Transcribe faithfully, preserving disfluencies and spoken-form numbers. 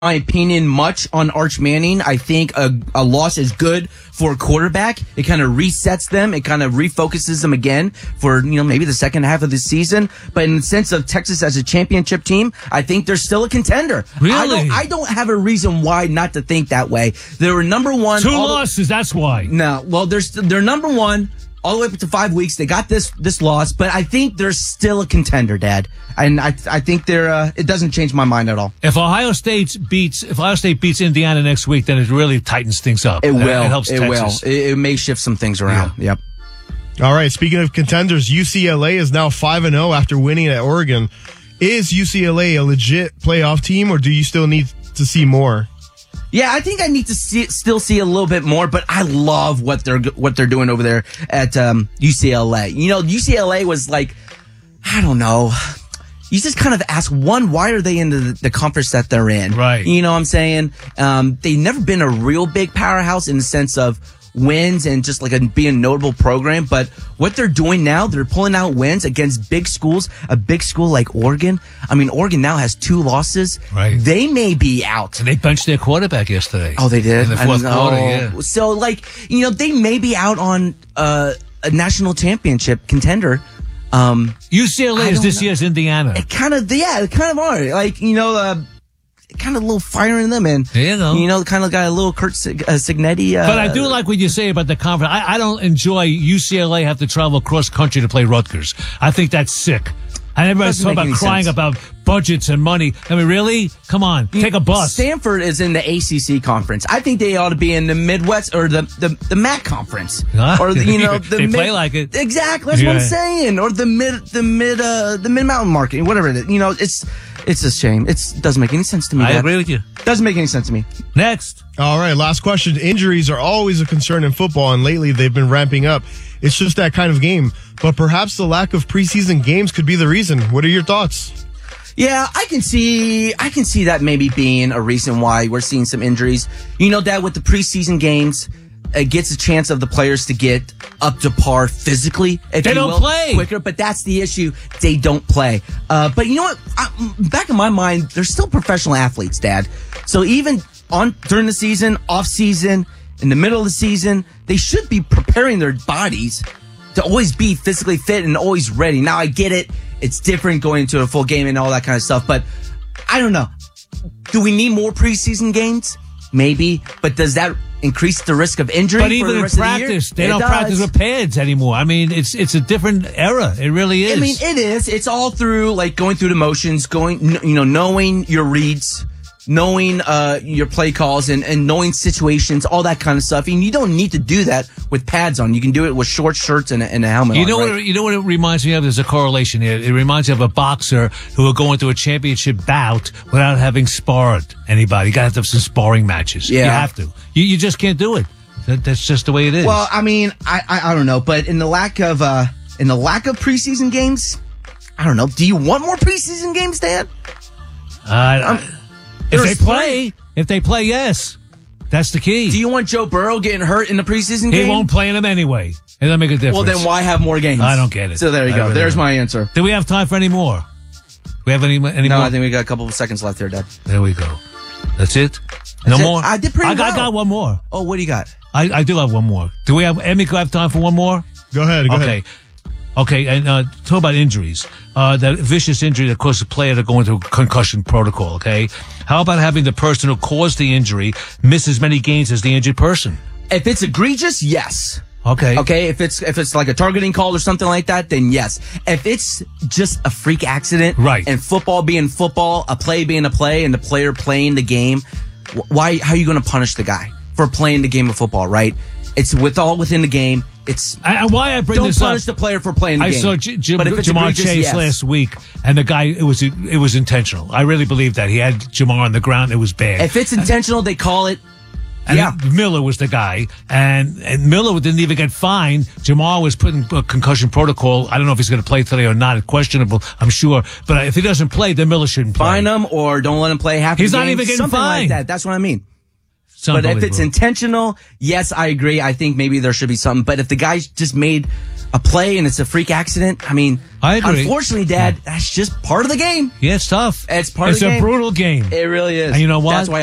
my opinion, much on Arch Manning. I think a, a loss is good for a quarterback. It kind of resets them. It kind of refocuses them again for, you know, maybe the second half of the season. But in the sense of Texas as a championship team, I think they're still a contender. Really? I don't, I don't have a reason why not to think that way. They were number one. Two losses, the, that's why. No, well, they're, they're number one. All the way up to five weeks, they got this this loss, but I think they're still a contender, Dad. And I I think they're. Uh, it doesn't change my mind at all. If Ohio State beats if Ohio State beats Indiana next week, then it really tightens things up. It will. It helps it Texas. will. It, it may shift some things around. Yeah. Yep. All right. Speaking of contenders, U C L A is now five and zero after winning at Oregon. Is U C L A a legit playoff team, or do you still need to see more? Yeah, I think I need to see, still see a little bit more, but I love what they're what they're doing over there at um, U C L A. You know, U C L A was like, I don't know. You just kind of ask, one, why are they in the, the conference that they're in? Right. You know what I'm saying? Um, they've never been a real big powerhouse in the sense of wins and just like a being a notable program, but what they're doing now, they're pulling out wins against big schools, a big school like Oregon. I mean, Oregon now has two losses. Right. They may be out. And they benched their quarterback yesterday. Oh, they did? In the fourth quarter, yeah. So, like, you know, they may be out on uh, a national championship contender. Um, U C L A is this know. year's Indiana. It kind of, yeah, it kind of are. Like, you know, uh, kind of a little fire in them, and you know, you know, kind of got a little Kurt Sig- uh, Signetti. Uh, but I do like what you say about the conference. I, I don't enjoy U C L A have to travel across country to play Rutgers. I think that's sick. And everybody's talking about crying sense. about budgets and money. I mean, really? Come on, take a bus. Stanford is in the A C C conference. I think they ought to be in the Midwest or the the, the M A C conference, huh? or the, you know, the they mid, play like it. Exactly, that's yeah. what I'm saying. Or the mid the mid uh, the mid mountain market, whatever it is. You know, it's it's a shame. It's, it doesn't make any sense to me. I Dad. agree with you. Doesn't make any sense to me. Next. All right, last question. Injuries are always a concern in football, and lately they've been ramping up. It's just that kind of game. But perhaps the lack of preseason games could be the reason. What are your thoughts? Yeah, I can see I can see that maybe being a reason why we're seeing some injuries. You know, Dad, with the preseason games, it gets a chance of the players to get up to par physically. If they you don't will, play quicker, but that's the issue. They don't play. Uh, but you know what? I, back in my mind, they're still professional athletes, Dad. So even on during the season, off season, in the middle of the season, they should be preparing their bodies to always be physically fit and always ready. Now, I get it. It's different going into a full game and all that kind of stuff. But I don't know. Do we need more preseason games? Maybe. But does that increase the risk of injury? But even for the in rest practice, of the they year? don't It practice does. with pads anymore. I mean, it's it's a different era. It really is. I mean, it is. It's all through, like, going through the motions, going, you know, knowing your reads, knowing uh, your play calls, and, and knowing situations, all that kind of stuff. And you don't need to do that with pads on. You can do it with short shirts and a, and a helmet You on, know right? what? It, you know what it reminds me of? There's a correlation here. It reminds me of a boxer who will go into a championship bout without having sparred anybody. You got to have some sparring matches. Yeah. You have to. You you just can't do it. That, that's just the way it is. Well, I mean, I, I I don't know, but in the lack of uh in the lack of preseason games, I don't know. Do you want more preseason games, Dan? Uh, Um, if they there's play, three. if they play, yes, that's the key. Do you want Joe Burrow getting hurt in the preseason he game? won't play in them anyway. It doesn't make a difference. Well, then why have more games? I don't get it. So there you I go. really There's don't. my answer. Do we have time for any more? Do we have any any No, more? I think we got a couple of seconds left there, Dad. There we go. That's it. No That's it. more. I did pretty I got, well. I got one more. Oh, what do you got? I, I do have one more. Do we have Emmy? Do I have time for one more? Go ahead. Go okay. ahead. Okay, and uh, talk about injuries. Uh, that vicious injury that causes a player to go into a concussion protocol, okay? How about having the person who caused the injury miss as many games as the injured person? If it's egregious, yes. Okay. Okay, if it's if it's like a targeting call or something like that, then yes. If it's just a freak accident, Right. and football being football, a play being a play, and the player playing the game, wh- why? How are you going to punish the guy for playing the game of football? Right? It's with all within the game. It's And why I bring don't this punish up? the player for playing the I game. saw J- Jim, but if it's Jamar egregious, Chase yes. last week, and the guy it was it was intentional. I really believe that he had Jamar on the ground. It was bad. If it's intentional, they call it. And yeah. Miller was the guy, and, and Miller didn't even get fined. Jamar was put in a concussion protocol. I don't know if he's going to play today or not. It's questionable, I'm sure. But if he doesn't play, then Miller shouldn't play. Fine him or don't let him play half. He's the not game, even getting something fined. like that. That's what I mean. It's But if it's unbelievable. intentional, yes, I agree. I think maybe there should be something. But if the guy just made a play and it's a freak accident, I mean, I agree. Unfortunately, Dad, that's just part of the game. Yeah, it's tough. It's part it's of the game. It's a brutal game. It really is. And you know what? That's why